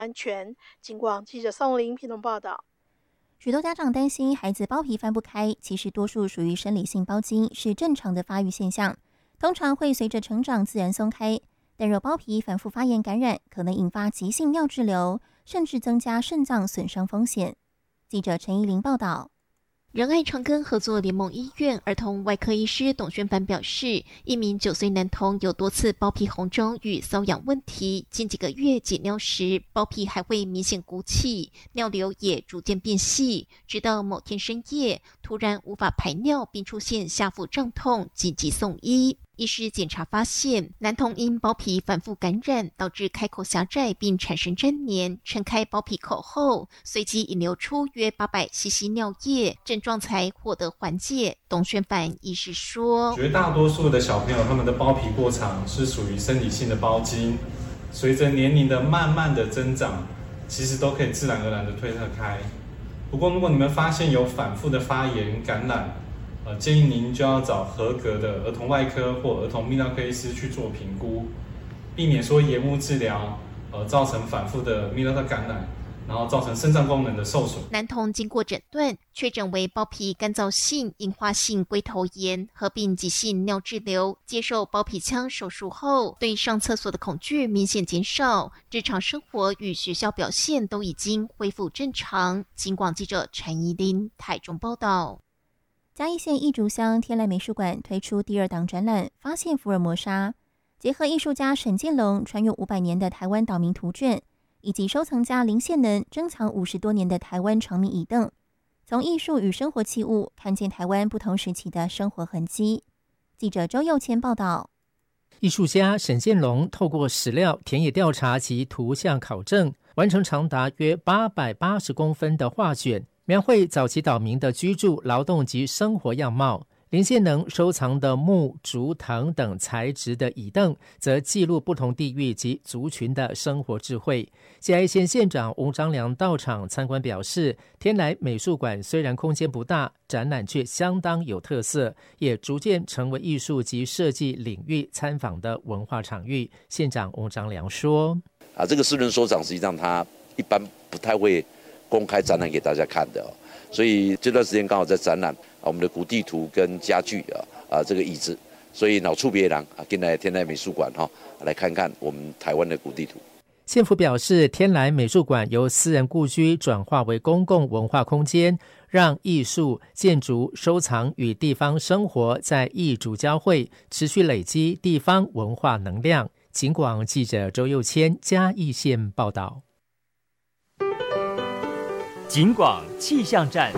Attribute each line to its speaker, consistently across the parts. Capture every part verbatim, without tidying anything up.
Speaker 1: 安全。警广记者宋玲评论报道。
Speaker 2: 许多家长担心孩子包皮翻不开，其实多数属于生理性包茎，是正常的发育现象，通常会随着成长自然松开。但若包皮反复发炎感染，可能引发急性尿滞留，甚至增加肾脏损伤风险。记者陈怡玲报道。
Speaker 3: 仁爱长庚合作联盟医院儿童外科医师董宣凡表示，一名九岁男童有多次包皮红肿与瘙痒问题，近几个月解尿时，包皮还会明显鼓起，尿流也逐渐变细，直到某天深夜，突然无法排尿，并出现下腹胀痛，紧急送医。医师检查发现，男童因包皮反复感染，导致开口狭窄并产生粘连，撑开包皮口后，随即引流出约八百西西尿液，症状才获得缓解。董宣凡医师说，
Speaker 4: 绝大多数的小朋友他们的包皮过长是属于生理性的包茎，随着年龄的慢慢的增长，其实都可以自然而然的推特开。不过如果你们发现有反复的发炎感染，呃，建议您就要找合格的儿童外科或儿童泌尿科医师去做评估，避免说延误治疗，呃，造成反复的泌尿道感染，然后造成肾脏功能的受损。
Speaker 3: 男童经过诊断，确诊为包皮干燥性硬化性龟头炎，合并急性尿滞留。接受包皮腔手术后，对上厕所的恐惧明显减少，日常生活与学校表现都已经恢复正常。警广记者陈怡琳台中报道。
Speaker 2: 嘉义县义竹乡天籁美术馆推出第二档展览《发现福尔摩沙》，结合艺术家沈建龙穿越五百年的台湾岛民图卷，以及收藏家林宪能珍藏五十多年的台湾长命椅凳，从艺术与生活器物看见台湾不同时期的生活痕迹。记者周佑谦报道。
Speaker 5: 艺术家沈建龙透过史料、田野调查及图像考证，完成长达约八百八十公分的画卷，描绘早期岛民的居住、劳动及生活样貌。林宪能收藏的木、竹、藤等材质的椅凳，则记录不同地域及族群的生活智慧。嘉义县县长翁章良到场参观表示，天籁美术馆虽然空间不大，展览却相当有特色，也逐渐成为艺术及设计领域参访的文化场域。县长翁章良说：“
Speaker 6: 啊，这个私人收藏实际上他一般不太会公开展览给大家看的哦。”所以这段时间刚好在展览啊，我们的古地图跟家具啊啊这个椅子，所以脑处别人啊，跟来天籁美术馆哈、啊、来看看我们台湾的古地图。
Speaker 5: 县府表示，天籁美术馆由私人故居转化为公共文化空间，让艺术、建筑、收藏与地方生活在义竹交汇，持续累积地方文化能量。警广记者周佑谦嘉义县报道。
Speaker 7: 警广气象站。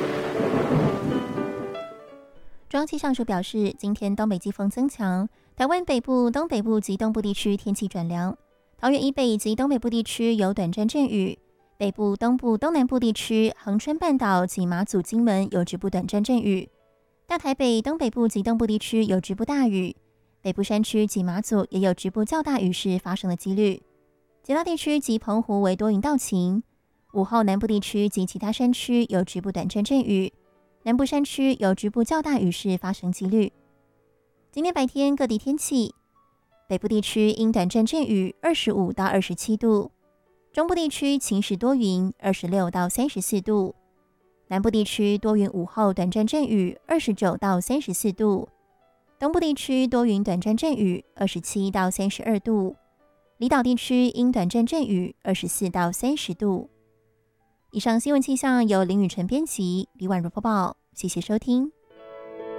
Speaker 2: 中央气象署表示，今天东北季风增强，台湾北部、东北部及东部地区天气转凉，桃园以北以及东北部地区有短暂阵雨，北部、东部、东南部地区、恒春半岛及马祖、金门有局部短暂阵雨，大台北、东北部及东部地区有局部大雨，北部山区及马祖也有局部较大雨势发生的几率，其他地区及澎湖为多云到晴。午后南部地区及其他山区有局部短暂阵雨，南部山区有局部较大雨势发生几率。今天白天各地天气，北部地区因短暂阵雨二十五到二十七度，中部地区晴时多云二十六到三十四度，南部地区多云午后短暂阵雨二十九到三十四度，东部地区多云短暂阵雨二十七到三十二度，离岛地区因短暂阵雨二十四到三十度。以上新闻气象由林雨晨编辑，李婉如播报，谢谢收听。